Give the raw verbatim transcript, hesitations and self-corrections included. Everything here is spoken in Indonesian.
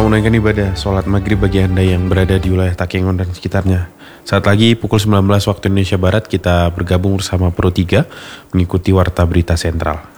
menunaikan ibadah sholat maghrib bagi Anda yang berada di wilayah Takengon dan sekitarnya. Saat lagi pukul sembilan belas waktu Indonesia Barat kita bergabung bersama Pro tiga mengikuti Warta Berita Sentral.